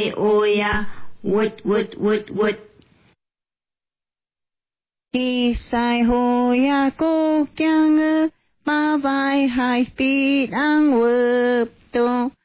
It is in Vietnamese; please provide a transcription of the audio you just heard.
oya, wood. Đi sai hoya cô kyang ba vai hai feet ang wืp tô